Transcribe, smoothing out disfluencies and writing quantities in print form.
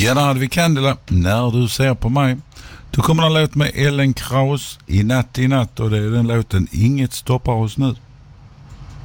Ja, där hade vi Candela, När du ser på mig. Då kommer en låt med Ellen Kraus, I natt, och det är den låten Inget stoppar oss nu.